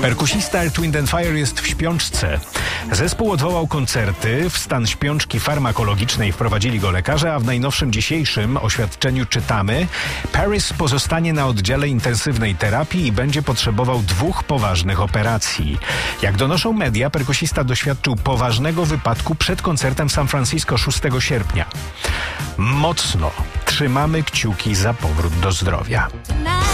Perkusista Earth, Wind & Fire jest w śpiączce. Zespół odwołał koncerty, w stan śpiączki farmakologicznej wprowadzili go lekarze, a w najnowszym dzisiejszym oświadczeniu czytamy: Paris pozostanie na oddziale intensywnej terapii i będzie potrzebował 2 poważnych operacji. Jak donoszą media, perkusista doświadczył poważnego wypadku przed koncertem w San Francisco 6 sierpnia. Mocno trzymamy kciuki za powrót do zdrowia.